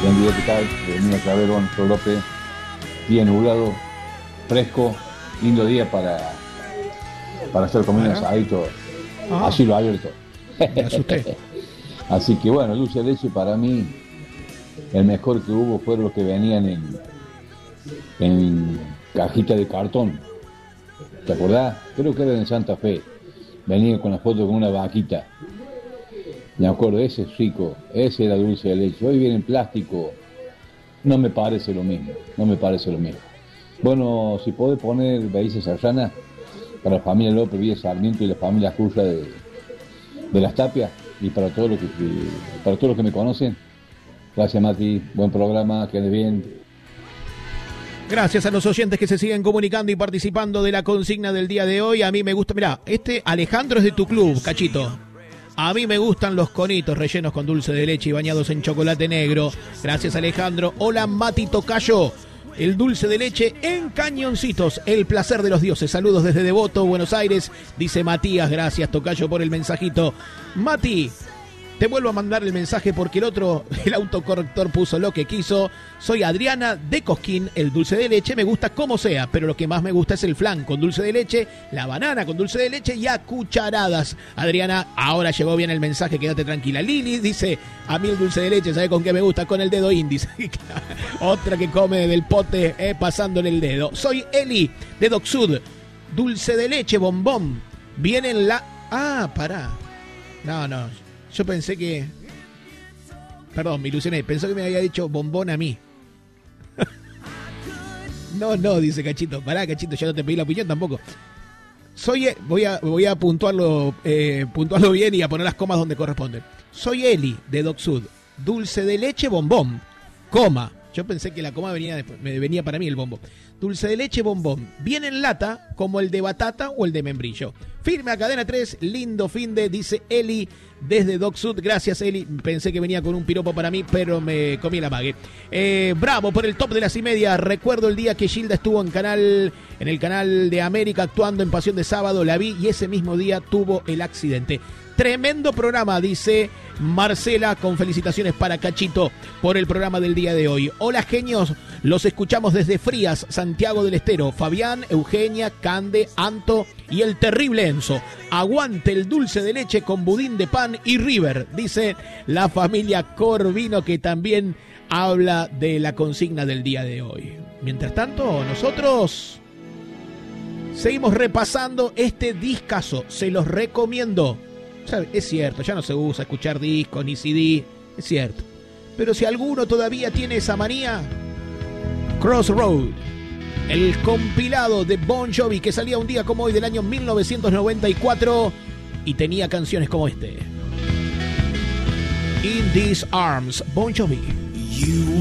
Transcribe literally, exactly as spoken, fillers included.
Buen día, ¿qué tal? Bienvenido a Claverón, Flor López. Día nublado, fresco, lindo día para, para estar comiendo un asadito. Ah. Así lo abierto. Me asusté. Así que bueno, dulce de leche para mí, el mejor que hubo fueron los que venían en, en cajita de cartón. ¿Te acordás? Creo que era en Santa Fe. Venían con la foto con una vaquita. Me acuerdo, ese es rico, ese era dulce de leche. Hoy viene en plástico, no me parece lo mismo, no me parece lo mismo. Bueno, si podés poner Belice Serrana para la familia López, Villa Sarmiento y la familia Curra de, de Las Tapias, y para todos los que para todos los que me conocen. Gracias, Mati, buen programa, que andes bien. Gracias a los oyentes que se siguen comunicando y participando de la consigna del día de hoy. A mí me gusta, mirá, este Alejandro es de tu club, Cachito. A mí me gustan los conitos rellenos con dulce de leche y bañados en chocolate negro. Gracias, Alejandro. Hola, Mati Tocayo. El dulce de leche en cañoncitos. El placer de los dioses. Saludos desde Devoto, Buenos Aires. Dice Matías. Gracias, Tocayo, por el mensajito. Mati, te vuelvo a mandar el mensaje porque el otro, el autocorrector puso lo que quiso. Soy Adriana de Cosquín. El dulce de leche me gusta como sea, pero lo que más me gusta es el flan con dulce de leche, la banana con dulce de leche y a cucharadas. Adriana, ahora llegó bien el mensaje, quédate tranquila. Lili dice, a mí el dulce de leche, ¿sabe con qué me gusta? Con el dedo índice. Otra que come del pote eh, pasándole el dedo. Soy Eli de Docsud. Dulce de leche, bombón. Viene en la... Ah, pará. No, no. Yo pensé que... Perdón, me ilusioné. Pensé que me había dicho bombón a mí. No, no, dice Cachito. Pará, Cachito, ya no te pedí la opinión tampoco. Soy... Voy a, voy a puntuarlo, eh, puntuarlo bien y a poner las comas donde corresponden. Soy Eli, de Docsud. Dulce de leche, bombón. Coma. Yo pensé que la coma venía, después, me venía para mí el bombón. Dulce de leche, bombón. Viene en lata, como el de batata o el de membrillo. Firme a Cadena tres, lindo fin de, dice Eli, desde Docsud. Gracias, Eli. Pensé que venía con un piropo para mí, pero me comí la mague. Eh, bravo por el top de las y media. Recuerdo el día que Gilda estuvo en canal, en el canal de América actuando en Pasión de Sábado. La vi y ese mismo día tuvo el accidente. Tremendo programa, dice Marcela, con felicitaciones para Cachito por el programa del día de hoy. Hola, genios, los escuchamos desde Frías, Santiago del Estero. Fabián, Eugenia, Cande, Anto y el terrible Enzo. Aguante el dulce de leche con budín de pan y River, dice la familia Corvino, que también habla de la consigna del día de hoy. Mientras tanto, nosotros seguimos repasando este discazo, se los recomiendo. Es cierto, ya no se usa escuchar discos ni C D, es cierto. Pero si alguno todavía tiene esa manía, Crossroad, el compilado de Bon Jovi que salía un día como hoy del año mil novecientos noventa y cuatro y tenía canciones como este. In These Arms, Bon Jovi. You